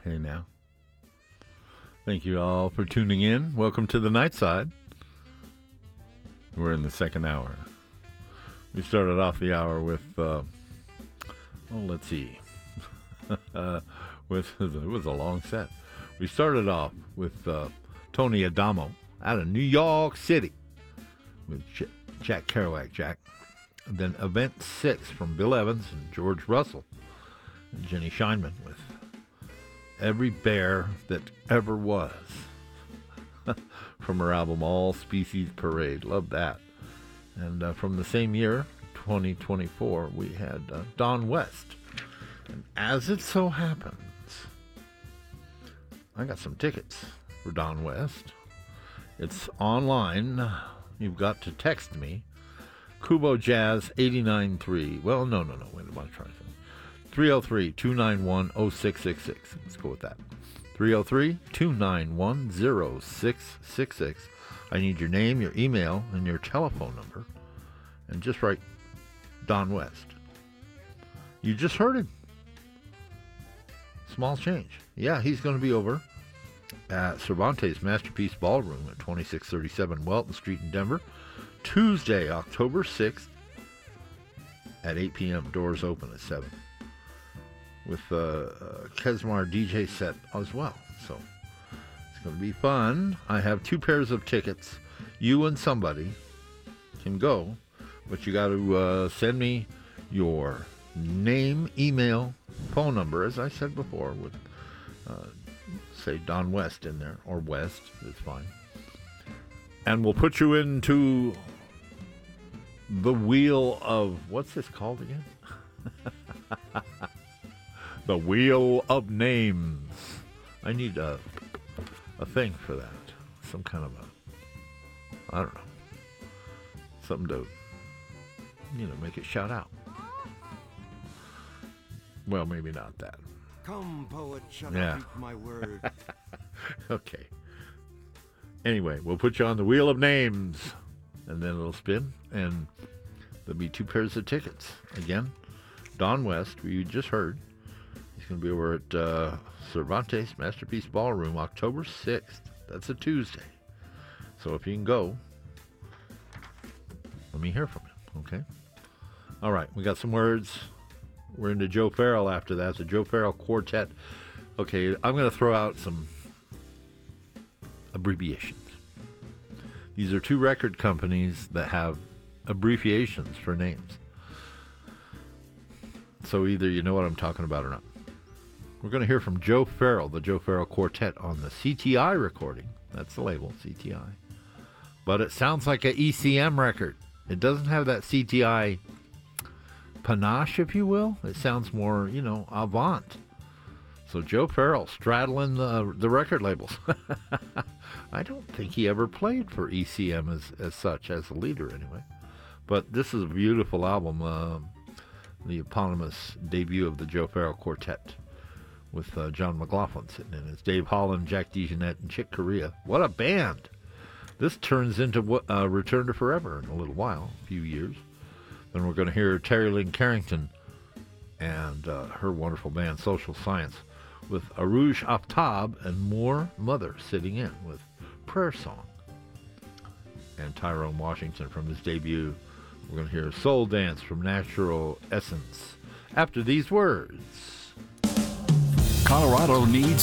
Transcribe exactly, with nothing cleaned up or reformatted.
Hey now. Thank you all for tuning in. Welcome to the Night Side. We're in the second hour. We started off the hour with, uh, well, let's see. uh, with it was a long set. We started off with uh, Tony Adamo out of New York City with Ch- Jack Kerouac, Jack. And then Event six from Bill Evans and George Russell and Jenny Scheinman with Every Bear That Ever Was from her album All Species Parade. Love that. And uh, from the same year, twenty twenty-four, we had uh, Don West. And as it so happens, I got some tickets for Don West. It's online. You've got to text me. Kubo Jazz eight nine three. Well, no, no, no. Wait, I'm going to try something. three oh three, two nine one, oh six six six. Let's go with that. three oh three, two nine one, oh six six six. I need your name, your email, and your telephone number. And just write Don West. You just heard him. Small change. Yeah, he's going to be over at Cervantes Masterpiece Ballroom at twenty-six thirty-seven Welton Street in Denver. Tuesday, October sixth at eight p.m. Doors open at seven. With uh, a Kesmar D J set as well. So it's going to be fun. I have two pairs of tickets. You and somebody can go, but you got to uh, send me your name, email, phone number, as I said before, with uh, say Don West in there, or West, it's fine. And we'll put you into the wheel of, what's this called again? The Wheel of Names. I need a, a thing for that. Some kind of a, I don't know. Something to, you know, make it shout out. Well, maybe not that. Come, poet, shall Yeah. I speak my word? Okay. Anyway, we'll put you on the Wheel of Names, and then it'll spin, and there'll be two pairs of tickets. Again, Don West, who you just heard. He's going to be over at uh, Cervantes Masterpiece Ballroom, October sixth. That's a Tuesday. So if you can go, let me hear from you, okay? All right, we got some words. We're into Joe Farrell after that. The Joe Farrell Quartet. Okay, I'm going to throw out some abbreviations. These are two record companies that have abbreviations for names. So either you know what I'm talking about or not. We're going to hear from Joe Farrell, the Joe Farrell Quartet, on the C T I recording. That's the label, C T I. But it sounds like an E C M record. It doesn't have that C T I panache, if you will. It sounds more, you know, avant. So Joe Farrell straddling the, the record labels. I don't think he ever played for E C M as, as such, as a leader anyway. But this is a beautiful album, uh, the eponymous debut of the Joe Farrell Quartet, with uh, John McLaughlin sitting in it. It's Dave Holland, Jack DeJohnette, and Chick Corea. What a band! This turns into uh, Return to Forever in a little while, a few years. Then we're going to hear Terry Lynn Carrington and uh, her wonderful band, Social Science, with Arouge Aftab and More Mother sitting in with Prayer Song. And Tyrone Washington from his debut. We're going to hear Soul Dance from Natural Essence. After these words. Colorado needs